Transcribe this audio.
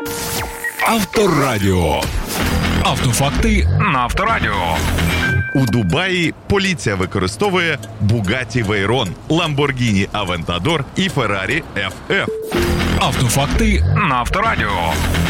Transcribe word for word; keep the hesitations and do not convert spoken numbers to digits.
Авторадіо. Автофакти на Авторадіо. У Дубаї поліція використовує Bugatti Veyron, Lamborghini Aventador і Ferrari еф еф. Автофакти на Авторадіо.